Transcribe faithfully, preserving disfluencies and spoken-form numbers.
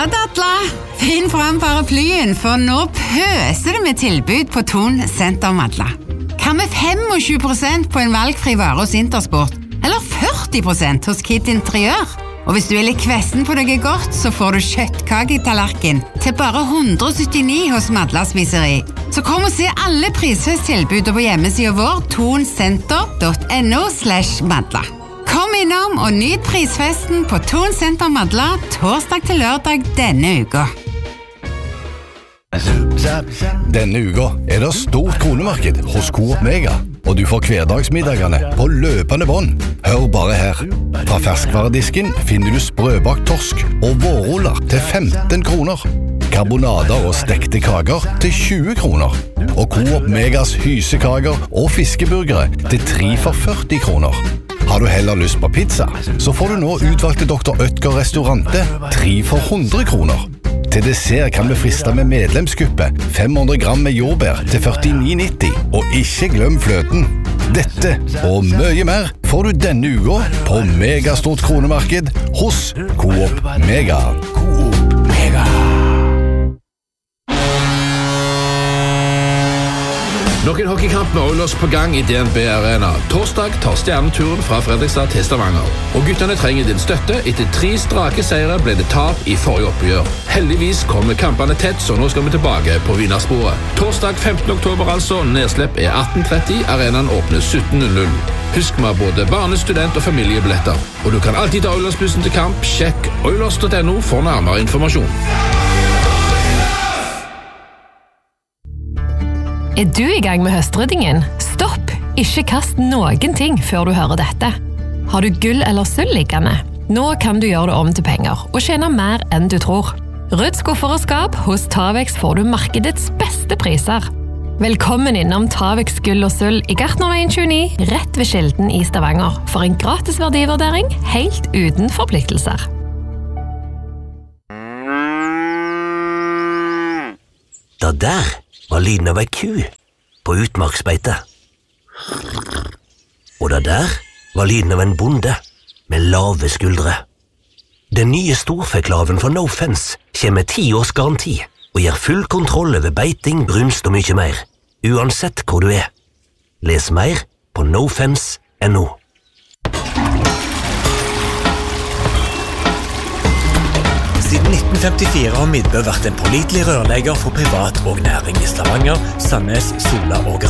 Datla, finn fram paraplyen, for nå pøser det med tilbud på Thon Senter Madla. Hva med tjuefem prosent på en valgfri vare hos Intersport? Eller førti prosent hos Kid Interiør? Og hvis du er litt kvessen på deg godt, så får du kjøttkake i tallerken til bare hundre og syttini hos Madla Spiseri. Så kom og se alle prisfesttilbud på hjemmesiden vår thonsenter punktum no slash madla. Kom innom og nyt prisfesten på Thon Senter Madla torsdag til lørdag denne uka. Denne uka er det stort kronemarked hos Coop Mega, og du får hverdagsmiddagene på løpende bånd. Hør bare her. Fra ferskvaredisken finner du sprøbakt torsk og vårruller til femten kroner. Karbonader og stekte kaker til tjue kroner. Og Coop Megas hysekaker og fiskeburgere til tre for førti kroner. Har du heller lyst på pizza, så får du nå utvalgte doktor Oetker restaurante tre for hundre kroner. Til dessert kan vi friste med medlemskuppe fem hundre gram med jordbær til førtini nitti. Og ikke glem fløten. Dette og mye mer får du denne uka på Megastort kronemarked hos Coop Mega. Coop Mega. Nok en hockeykamp med Oilers på gang i D N B Arena. Torsdag tar stjerneturen fra Fredrikstad til Stavanger. Og guttene trenger din støtte. Etter tre strake seire ble det tap i forrige oppgjør. Heldigvis kommer kampene tett, så nå skal vi tilbake på vinnersporet. Torsdag femtende oktober altså. Nedslipp er atten tretti. Arenaen åpner sytten null null. Husk med både barne-, student- og familiebilletter. Og du kan alltid ta Oilers-bussen til kamp. Sjekk oilers punktum no for nærmere informasjon. Er du i gang med høstryddingen? Stopp! Ikke kast noen ting før du hører dette. Har du gull eller sølv liggende? Nå kan du gjøre det om til penger og tjene mer enn du tror. Rydd skuffer og skap. Hos Tavex får du markedets beste priser. Velkommen innom Tavex gull og sølv i Gartnerveien tjueni, rett ved Kilden i Stavanger, for en gratis verdivurdering helt uten forpliktelser. Da der var lyden av ei ku på utmarksbeite. Og da der var lyden av en bonde med lave skuldre. Den nye storfeklaven fra No Fence kommer med ti års garanti og gir full kontroll over beiting, brunst og mye mer, uansett hvor du er. Les mer på nofence punktum no. Siden nitten femtifire har Midbø vært en pålitelig rørlegger for privat og næring i Stavanger, Sandnes, Sola og Gran.